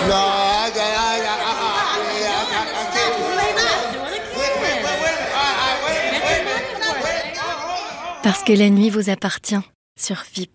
Parce que la nuit vous appartient sur VIP.